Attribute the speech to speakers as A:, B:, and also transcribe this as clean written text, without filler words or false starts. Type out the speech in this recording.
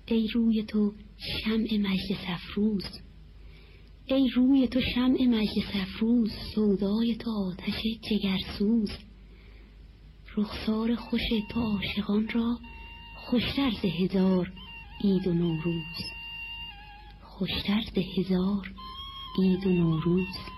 A: ای روی تو شمع مجلس افروز، ای روی تو شمع مجلس افروز، سودای تو آتش جگرسوز. رخسار خوش تو عاشقان را خوشتر ز هزار عید و نوروز، خوشتر ز هزار عید و نوروز.